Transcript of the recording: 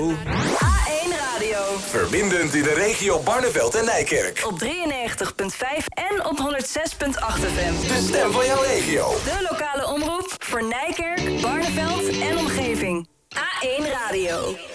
A1 Radio. Verbindend in de regio Barneveld en Nijkerk. Op 93.5 en op 106.8 FM. De stem van jouw regio. De lokale omroep voor Nijkerk, Barneveld en omgeving. A1 Radio.